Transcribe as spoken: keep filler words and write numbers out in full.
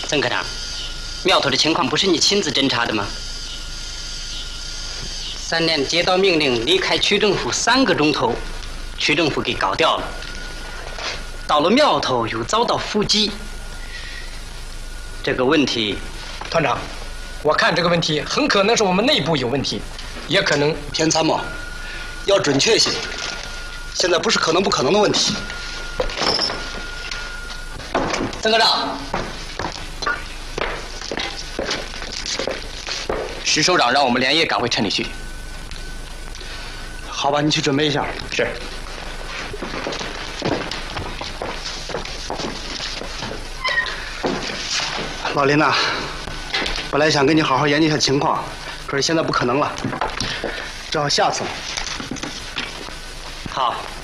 曾科长，苗头的情况不是你亲自侦查的吗？三连接到命令离开区政府三个钟头，区政府给搞掉了。到了苗头又遭到伏击，这个问题， 团长，我看这个问题很可能是我们内部有问题，也可能偏参谋，要准确些。现在不是可能不可能的问题。曾科长， 石首长让我们连夜赶回陈里去。 好吧，你去准备一下。 是。 老林呐，本来想跟你好好研究一下情况，可是现在不可能了，只好下次了。 好。